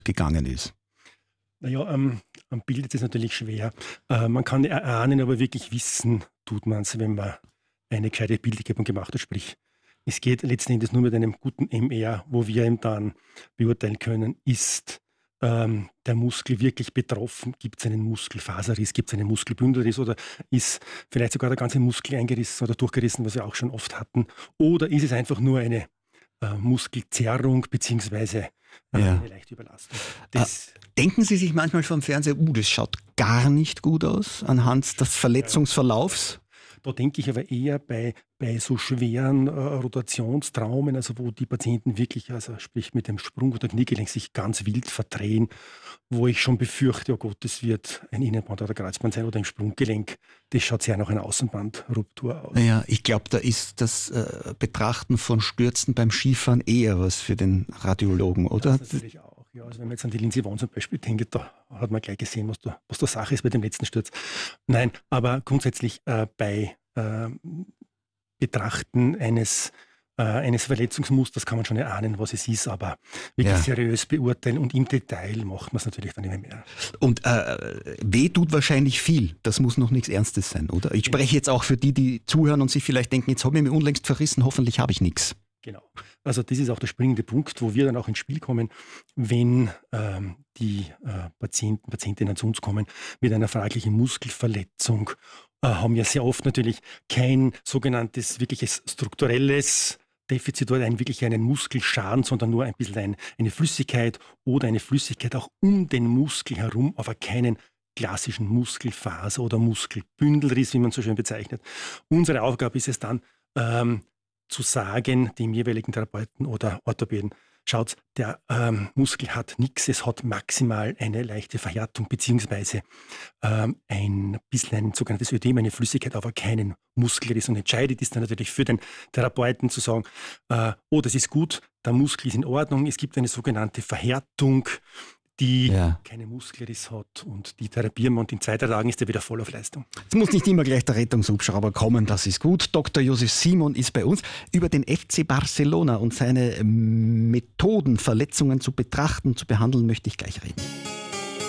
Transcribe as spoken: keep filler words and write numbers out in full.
gegangen ist? Naja, ähm, man bildet es natürlich schwer. Äh, man kann erahnen, aber wirklich wissen tut man es, wenn man eine gescheite Bildgebung gemacht hat. Sprich, es geht letzten Endes nur mit einem guten M R, wo wir ihm dann beurteilen können, ist ähm, der Muskel wirklich betroffen, gibt es einen Muskelfaserriss, gibt es einen Muskelbündelriss oder ist vielleicht sogar der ganze Muskel eingerissen oder durchgerissen, was wir auch schon oft hatten. Oder ist es einfach nur eine äh, Muskelzerrung beziehungsweise äh, Ja. eine leichte Überlastung. Das, Äh, denken Sie sich manchmal vom Fernseher, uh, das schaut gar nicht gut aus anhand des Verletzungsverlaufs? Da denke ich aber eher bei, bei so schweren äh, Rotationstraumen, also wo die Patienten wirklich, also sprich mit dem Sprung oder Kniegelenk sich ganz wild verdrehen, wo ich schon befürchte, oh Gott, das wird ein Innenband oder Kreuzband sein oder ein Sprunggelenk. Das schaut sehr nach einer Außenbandruptur aus. Ja, ich glaube, da ist das äh, Betrachten von Stürzen beim Skifahren eher was für den Radiologen, oder? Das natürlich auch. Ja, also wenn man jetzt an die Lindsey Vonn zum Beispiel denkt, da hat man gleich gesehen, was da, was da Sache ist bei dem letzten Sturz. Nein, aber grundsätzlich äh, bei äh, Betrachten eines, äh, eines Verletzungsmusters kann man schon erahnen, was es ist, aber wirklich Ja. seriös beurteilen und im Detail macht man es natürlich dann immer mehr. Und äh, weh tut wahrscheinlich viel. Das muss noch nichts Ernstes sein, oder? Ich spreche jetzt auch für die, die zuhören und sich vielleicht denken, jetzt habe ich mich unlängst verrissen, hoffentlich habe ich nichts. Genau. Also das ist auch der springende Punkt, wo wir dann auch ins Spiel kommen, wenn ähm, die äh, Patienten, Patientinnen zu uns kommen mit einer fraglichen Muskelverletzung, äh, haben ja sehr oft natürlich kein sogenanntes wirkliches strukturelles Defizit oder ein, wirklich einen Muskelschaden, sondern nur ein bisschen ein, eine Flüssigkeit oder eine Flüssigkeit auch um den Muskel herum, aber keinen klassischen Muskelfaser- oder Muskelbündelriss, wie man so schön bezeichnet. Unsere Aufgabe ist es dann, ähm, zu sagen, dem jeweiligen Therapeuten oder Orthopäden, schaut, der ähm, Muskel hat nichts, es hat maximal eine leichte Verhärtung beziehungsweise ähm, ein bisschen ein sogenanntes Ödem, eine Flüssigkeit, aber keinen Muskelriss. Und entscheidet ist dann natürlich für den Therapeuten zu sagen, äh, oh, das ist gut, der Muskel ist in Ordnung, es gibt eine sogenannte Verhärtung, die Ja. keine Muskelriss hat und die therapieren wir und in zwei, drei Tagen ist er wieder voll auf Leistung. Es muss nicht immer gleich der Rettungshubschrauber kommen, das ist gut. Doktor Josef Simon ist bei uns. Über den F C Barcelona und seine Methoden, Verletzungen zu betrachten, zu behandeln, möchte ich gleich reden.